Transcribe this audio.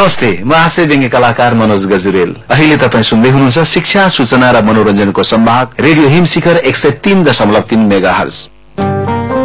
नमस्ते, म हास्य व्यङ्ग्य कलाकार मनोज गजुरेल। अहिले तपाईँ सुन्दै हुनुहुन्छ शिक्षा, सूचना र मनोरञ्जनको संवाद रेडियो हिमशिखर 103.3 मेगाहर्ज।